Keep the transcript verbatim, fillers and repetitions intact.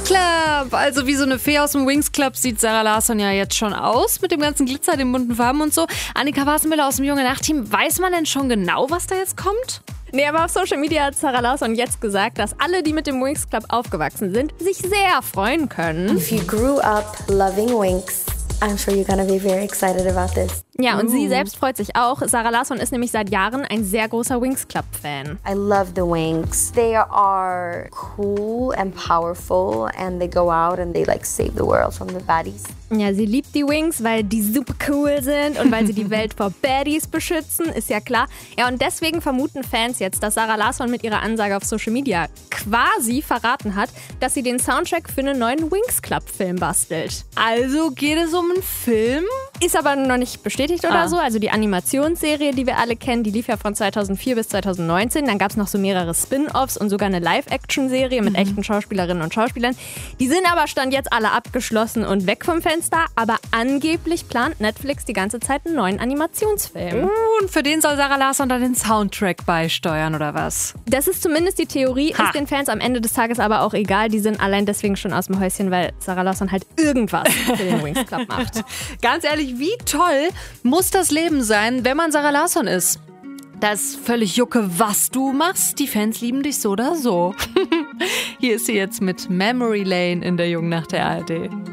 Wings Club! Also wie so eine Fee aus dem Wings Club sieht Sarah Larsson ja jetzt schon aus, mit dem ganzen Glitzer, den bunten Farben und so. Annika Wassenmüller aus dem Junge Nacht-Team, weiß man denn schon genau, was da jetzt kommt? Nee, aber auf Social Media hat Sarah Larsson jetzt gesagt, dass alle, die mit dem Wings Club aufgewachsen sind, sich sehr freuen können. If you grew up loving Winx, I'm sure you're gonna be very excited about this. Ja, und Ooh. sie selbst freut sich auch. Sarah Larsson ist nämlich seit Jahren ein sehr großer Wings Club-Fan. I love the Winx. They are cool and powerful and they go out and they like save the world from the baddies. Ja, sie liebt die Winx, weil die super cool sind und weil sie die Welt vor Baddies beschützen, ist ja klar. Ja, und deswegen vermuten Fans jetzt, dass Sarah Larsson mit ihrer Ansage auf Social Media quasi verraten hat, dass sie den Soundtrack für einen neuen Wings Club-Film bastelt. Also geht es um einen Film? Ist aber noch nicht bestätigt oder Ah. so. Also die Animationsserie, die wir alle kennen, die lief ja von zweitausendvier bis zweitausendneunzehn. Dann gab es noch so mehrere Spin-Offs und sogar eine Live-Action-Serie mit mhm. echten Schauspielerinnen und Schauspielern. Die sind aber Stand jetzt alle abgeschlossen und weg vom Fenster. Aber angeblich plant Netflix die ganze Zeit einen neuen Animationsfilm. Uh, und für den soll Sarah Larsson dann den Soundtrack beisteuern, oder was? Das ist zumindest die Theorie, Ha. ist den Fans am Ende des Tages aber auch egal. Die sind allein deswegen schon aus dem Häuschen, weil Sarah Larsson halt irgendwas für den Wings Club macht. Ganz ehrlich, wie toll muss das Leben sein, wenn man Sarah Larsson ist? Das ist völlig Jucke, was du machst. Die Fans lieben dich so oder so. Hier ist sie jetzt mit Memory Lane in der Jungen Nacht der A R D.